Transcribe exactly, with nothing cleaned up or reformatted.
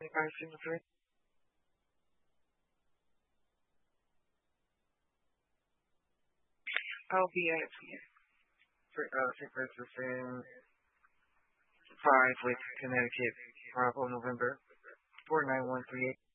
Five signature. I'll be at for uh Saint Francis in five with Connecticut, Bravo, November four nine one three eight.